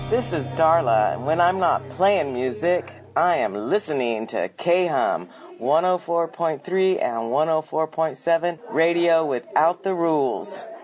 This is Darla, and when I'm not playing music, I am listening to K-Hum 104.3 and 104.7 Radio Without the Rules.